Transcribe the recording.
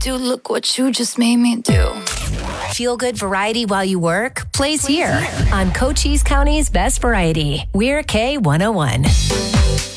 do. Look what you just made me do. Feel good variety while you work? Plays here on Cochise County's Best Variety. We're K101.